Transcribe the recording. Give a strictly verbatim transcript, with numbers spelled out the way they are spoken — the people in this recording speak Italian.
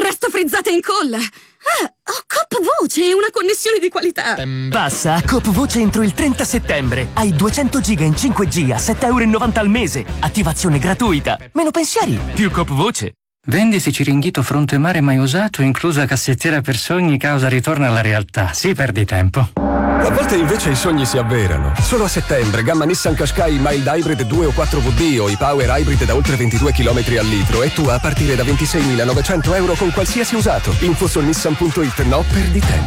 resto frizzata in colla. Ah, ho Coop Voce, una connessione di qualità. Passa a Coop Voce entro il trenta settembre. Hai duecento giga in cinque G a sette euro e novanta al mese. Attivazione gratuita. Meno pensieri, più Coop Voce. Vendisi Ciringhito fronte mare mai usato, inclusa cassettiera per sogni, causa ritorno alla realtà. Sì, perdi tempo. A volte invece i sogni si avverano. Solo a settembre, gamma Nissan Qashqai Mild Hybrid due o quattro V D o i Power Hybrid da oltre ventidue chilometri al litro e tu a partire da ventiseimilanovecento euro con qualsiasi usato. Info su nissan punto it, no perdi tempo.